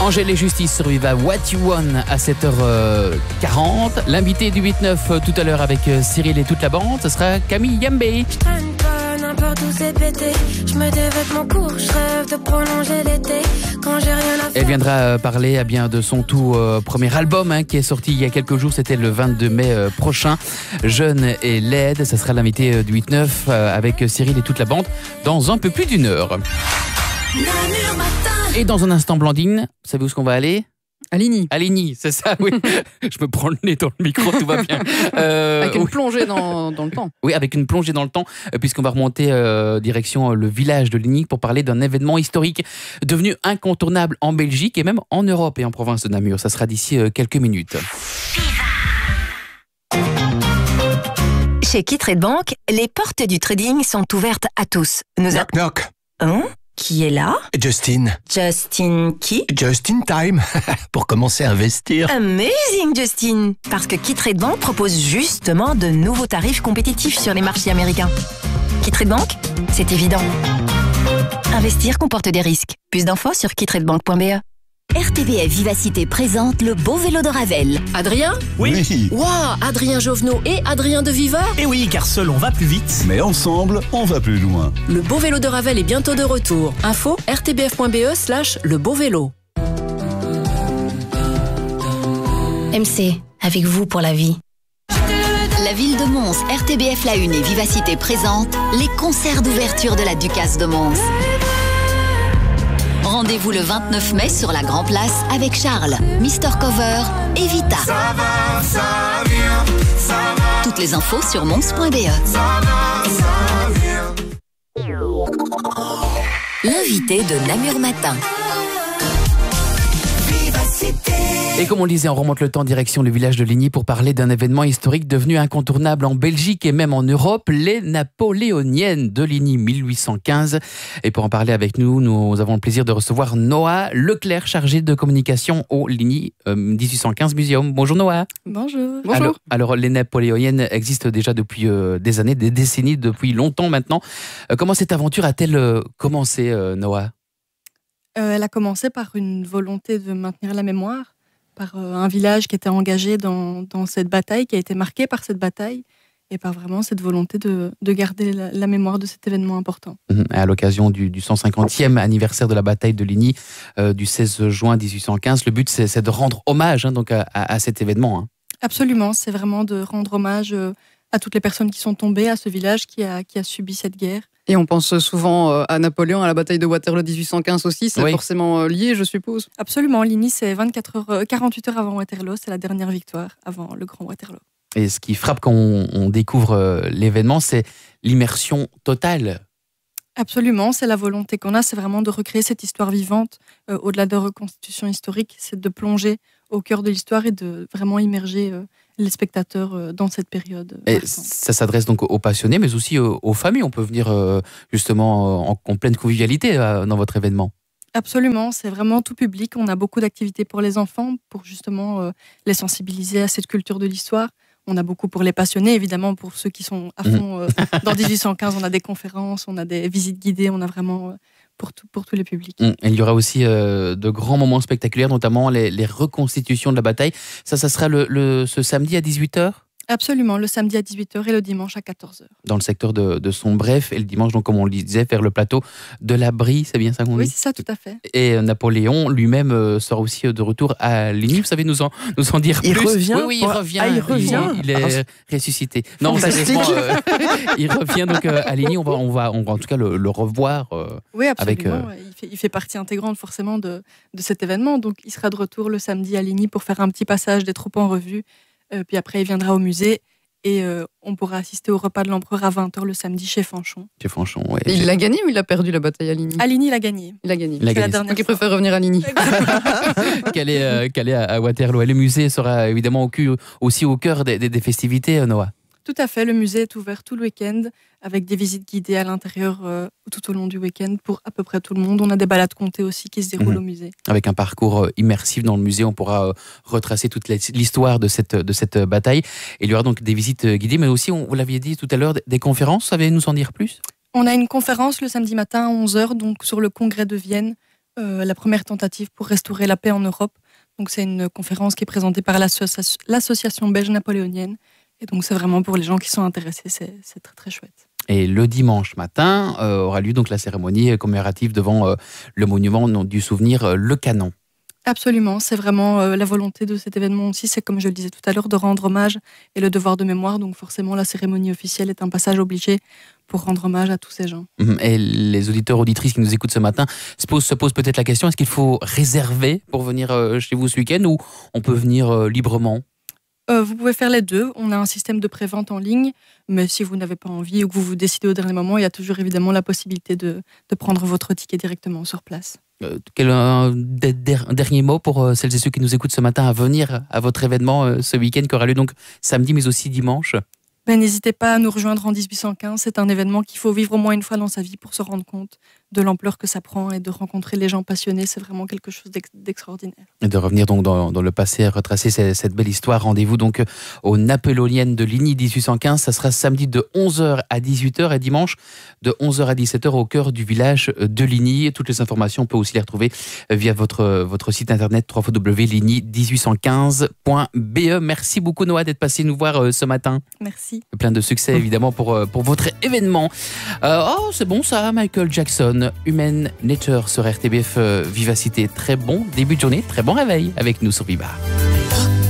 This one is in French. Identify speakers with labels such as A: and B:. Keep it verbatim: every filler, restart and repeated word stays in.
A: Angèle et Justice sur Viva What You Want à sept heures quarante. L'invité du huit neuf tout à l'heure avec Cyril et toute la bande, ce sera Camille Yambé.
B: Je traîne pas n'importe où c'est pété. Je me dévête mon cours, je rêve de prolonger l'été. Quand j'ai rien à faire.
A: Elle viendra parler eh bien, de son tout euh, premier album hein, qui est sorti il y a quelques jours, c'était le vingt-deux mai euh, prochain. Jeune et laide, ça sera l'invité euh, du huit neuf euh, avec Cyril et toute la bande dans un peu plus d'une heure. Et dans un instant, Blandine, vous savez où est-ce qu'on va aller ?
C: À Ligny.
A: À Ligny, c'est ça, oui. Je me prends le nez dans le micro, tout va bien.
C: Euh, avec une
A: oui.
C: plongée dans, dans le temps.
A: Oui, avec une plongée dans le temps, puisqu'on va remonter euh, direction le village de Ligny pour parler d'un événement historique devenu incontournable en Belgique et même en Europe et en province de Namur. Ça sera d'ici euh, quelques minutes.
D: Chez Qui Trade Bank, les portes du trading sont ouvertes à tous. Nous a...
E: Knock knock.
D: Hein ? Qui est là ?
E: Justin.
D: Justin qui ?
E: Just in time. Pour commencer à investir.
D: Amazing Justin ! Parce que Qui Trade Bank propose justement de nouveaux tarifs compétitifs sur les marchés américains. Qui Trade Bank ? C'est évident. Investir comporte des risques. Plus d'infos sur qui trade bank point b e.
F: R T B F Vivacité présente le beau vélo de Ravel.
G: Adrien ?
E: Oui.
G: Waouh, Adrien Jovenot et Adrien de Viva ?
H: Et oui, car seul on va plus vite.
I: Mais ensemble, on va plus loin.
G: Le beau vélo de Ravel est bientôt de retour. Info r t b f point b e slash le beau vélo.
F: M C, avec vous pour la vie. La ville de Mons, R T B F La Une et Vivacité présentent les concerts d'ouverture de la Ducasse de Mons. Rendez-vous le vingt-neuf mai sur la Grand Place avec Charles, Mister Cover et Vita.
J: Ça va, ça vient, ça va.
F: Toutes les infos sur mons point b e.
J: Ça va, ça vient.
F: L'invité de Namur Matin.
A: Et comme on le disait, on remonte le temps direction le village de Ligny pour parler d'un événement historique devenu incontournable en Belgique et même en Europe, les Napoléoniennes de Ligny mille huit cent quinze. Et pour en parler avec nous, nous avons le plaisir de recevoir Noah Leclerc, chargé de communication au Ligny euh, dix-huit cent quinze Museum. Bonjour Noah.
C: Bonjour. Bonjour.
A: Alors, alors les Napoléoniennes existent déjà depuis euh, des années, des décennies, depuis longtemps maintenant. Euh, comment cette aventure a-t-elle euh, commencé, euh, Noah ?
C: euh, Elle a commencé par une volonté de maintenir la mémoire, par euh, un village qui était engagé dans, dans cette bataille, qui a été marqué par cette bataille, et par vraiment cette volonté de, de garder la, la mémoire de cet événement important.
A: Mmh, à l'occasion du, du cent cinquantième anniversaire de la bataille de Ligny, euh, du seize juin dix-huit cent quinze, le but c'est, c'est de rendre hommage hein, donc à, à, à cet événement. Hein.
C: Absolument, c'est vraiment de rendre hommage euh, à toutes les personnes qui sont tombées, à ce village qui a, qui a subi cette guerre.
K: Et on pense souvent à Napoléon, à la bataille de Waterloo dix-huit cent quinze aussi, c'est
A: oui.
K: forcément lié, je suppose.
C: Absolument, Ligny, c'est vingt-quatre heures, quarante-huit heures avant Waterloo, c'est la dernière victoire avant le grand Waterloo.
A: Et ce qui frappe quand on, on découvre l'événement, c'est l'immersion totale.
C: Absolument, c'est la volonté qu'on a, c'est vraiment de recréer cette histoire vivante, euh, au-delà de reconstitution historique, c'est de plonger au cœur de l'histoire et de vraiment immerger euh, les spectateurs euh, dans cette période.
A: Et ça s'adresse donc aux passionnés, mais aussi aux, aux familles. On peut venir euh, justement en, en pleine convivialité euh, dans votre événement.
C: Absolument, c'est vraiment tout public. On a beaucoup d'activités pour les enfants, pour justement euh, les sensibiliser à cette culture de l'histoire. On a beaucoup pour les passionnés, évidemment, pour ceux qui sont à fond. Euh, dans dix-huit cent quinze, on a des conférences, on a des visites guidées, on a vraiment euh, pour, tout, pour tous les publics.
A: Et il y aura aussi euh, de grands moments spectaculaires, notamment les, les reconstitutions de la bataille. Ça, ça sera le, le, ce samedi à dix-huit heures ?
C: Absolument, le samedi à dix-huit heures et le dimanche à quatorze heures.
A: Dans le secteur de, de Sombref, et le dimanche, donc, comme on le disait, vers le plateau de la Brie, c'est bien ça qu'on dit ?
C: Oui, c'est ça, tout à fait.
A: Et Napoléon lui-même euh, sera aussi de retour à Ligny. Vous savez nous en, nous en dire
K: il
A: plus ?
K: Revient
A: oui, oui, il revient.
K: Ah, il revient.
A: Il, il est ressuscité. Non, sérieusement, euh, il revient donc euh, à Ligny. On va, on va, on va en tout cas le, le revoir. Euh,
C: oui, absolument.
A: Avec, euh...
C: il, fait, il fait partie intégrante forcément de, de cet événement. Donc, il sera de retour le samedi à Ligny pour faire un petit passage des troupes en revue. Euh, puis après, il viendra au musée. Et euh, on pourra assister au repas de l'empereur à vingt heures le samedi chez Fanchon.
A: Chez Fanchon, oui.
K: Il l'a gagné ou il a perdu la bataille à Ligny ?
C: À Ligny, il a gagné.
K: Il a gagné.
A: Il a gagné.
K: Donc il préfère revenir à Ligny.
A: Qu'elle est, euh, qu'elle est à Waterloo. Et le musée sera évidemment au cul, aussi au cœur des, des, des festivités, Noah.
C: Tout à fait, le musée est ouvert tout le week-end avec des visites guidées à l'intérieur euh, tout au long du week-end pour à peu près tout le monde. On a des balades comptées aussi qui se déroulent mmh. au musée.
A: Avec un parcours immersif dans le musée, on pourra euh, retracer toute l'histoire de cette, de cette bataille. Et il y aura donc des visites guidées, mais aussi, on, vous l'aviez dit tout à l'heure, des conférences. Savez-vous nous en dire plus ?
C: On a une conférence le samedi matin à onze heures donc sur le congrès de Vienne, euh, la première tentative pour restaurer la paix en Europe. Donc c'est une conférence qui est présentée par l'associa- l'association belge napoléonienne. Et donc c'est vraiment pour les gens qui sont intéressés, c'est, c'est très très chouette.
A: Et le dimanche matin euh, aura lieu donc la cérémonie commémorative devant euh, le monument du souvenir, euh, le Canon.
C: Absolument, c'est vraiment euh, la volonté de cet événement aussi, c'est comme je le disais tout à l'heure, de rendre hommage et le devoir de mémoire. Donc forcément, la cérémonie officielle est un passage obligé pour rendre hommage à tous ces gens.
A: Et les auditeurs, auditrices qui nous écoutent ce matin se posent, se posent peut-être la question, est-ce qu'il faut réserver pour venir euh, chez vous ce week-end ou on peut venir euh, librement ?
C: Euh, vous pouvez faire les deux. On a un système de prévente en ligne, mais si vous n'avez pas envie ou que vous vous décidez au dernier moment, il y a toujours évidemment la possibilité de, de prendre votre ticket directement sur place.
A: Euh, quel un, der, der, dernier mot pour euh, celles et ceux qui nous écoutent ce matin à venir à votre événement euh, ce week-end qui aura lieu donc samedi mais aussi dimanche.
C: Ben, n'hésitez pas à nous rejoindre en dix-huit cent quinze. C'est un événement qu'il faut vivre au moins une fois dans sa vie pour se rendre compte de l'ampleur que ça prend et de rencontrer les gens passionnés. C'est vraiment quelque chose d'ex- d'extraordinaire.
A: Et de revenir donc dans, dans le passé, retracer cette, cette belle histoire. Rendez-vous donc aux Napoléoniennes de Ligny dix-huit cent quinze. Ça sera samedi de onze heures à dix-huit heures et dimanche de onze heures à dix-sept heures au cœur du village de Ligny. Toutes les informations, on peut aussi les retrouver via votre, votre site internet w w w point ligny dix-huit cent quinze point b e. Merci beaucoup Noah d'être passé nous voir ce matin.
C: Merci.
A: Plein de succès évidemment pour, pour votre événement. Euh, oh, c'est bon ça, Michael Jackson, Human Nature sur R T B F euh, Vivacité. Très bon début de journée, très bon réveil avec nous sur Viva.